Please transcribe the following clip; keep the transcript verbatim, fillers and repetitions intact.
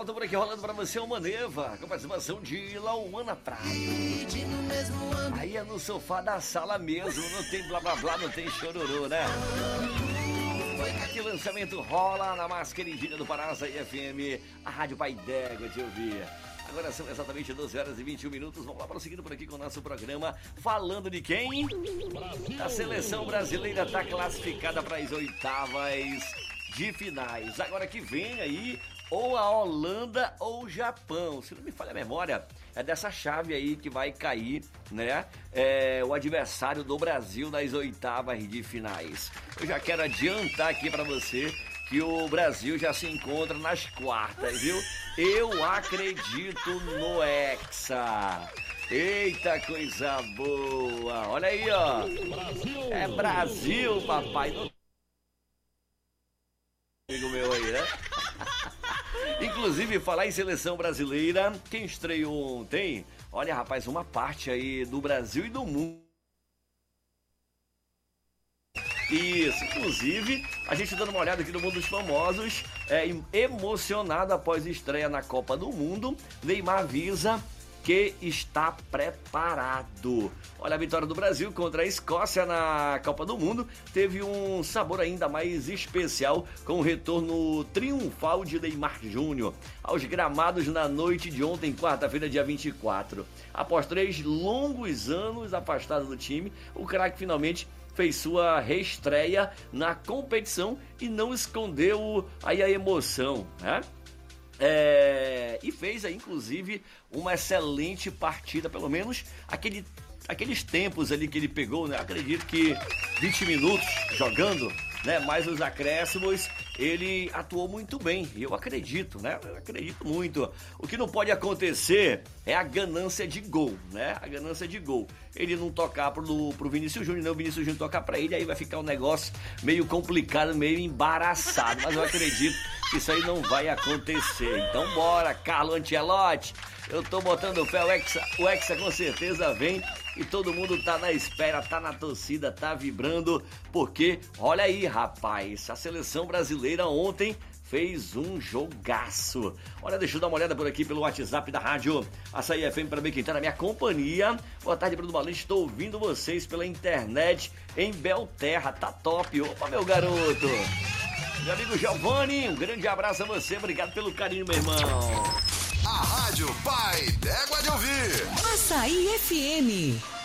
tô por aqui rolando pra você uma Neva, com participação de Lauana Prado. Aí é no sofá da sala mesmo, não tem blá blá blá, não tem chororô, né? Que lançamento rola na mais queridinha do Pará, Açaí F M, a Rádio Pai d'Égua de ouvir. Agora são exatamente doze horas e vinte e um minutos. Vamos lá prosseguindo por aqui com o nosso programa. Falando de quem? Brasil. A seleção brasileira está classificada para as oitavas de finais. Agora que vem aí ou a Holanda ou o Japão. Se não me falha a memória, é dessa chave aí que vai cair, né? É, o adversário do Brasil nas oitavas de finais. Eu já quero adiantar aqui para você que o Brasil já se encontra nas quartas, viu? Eu acredito no Hexa. Eita, coisa boa. Olha aí, ó. Brasil. É Brasil, papai. Não... Amigo meu aí, né? Inclusive, falar em seleção brasileira, quem estreou ontem? Olha, rapaz, uma parte aí do Brasil e do mundo. Isso, inclusive, a gente dando uma olhada aqui no Mundo dos Famosos, é, emocionado após a estreia na Copa do Mundo, Neymar avisa que está preparado. Olha, a vitória do Brasil contra a Escócia na Copa do Mundo teve um sabor ainda mais especial com o retorno triunfal de Neymar Júnior aos gramados na noite de ontem, quarta-feira, dia vinte e quatro. Após três longos anos afastado do time, o craque finalmente fez sua reestreia na competição e não escondeu aí a emoção, né? É, e fez aí, inclusive, uma excelente partida, pelo menos aquele, aqueles tempos ali que ele pegou, né? Acredito que vinte minutos jogando, né? Mais os acréscimos, ele atuou muito bem, eu acredito, né? Eu acredito muito. O que não pode acontecer é a ganância de gol, né? A ganância de gol. Ele não tocar pro, pro Vinícius Júnior, não, o Vinícius Júnior tocar pra ele, aí vai ficar um negócio meio complicado, meio embaraçado, mas eu acredito que isso aí não vai acontecer. Então bora, Carlo Ancelotti, eu tô botando fé, o Hexa, o Hexa com certeza vem e todo mundo tá na espera, tá na torcida, tá vibrando, porque olha aí, rapaz, a seleção brasileira ontem fez um jogaço. Olha, deixa eu dar uma olhada por aqui pelo WhatsApp da rádio Açaí F M para ver quem tá na minha companhia. Boa tarde, Bruno Valente, estou ouvindo vocês pela internet em Belterra, tá top. Opa, meu garoto. Meu amigo Giovanni, um grande abraço a você, obrigado pelo carinho, meu irmão. A Rádio Pai d'Égua de ouvir. Açaí F M.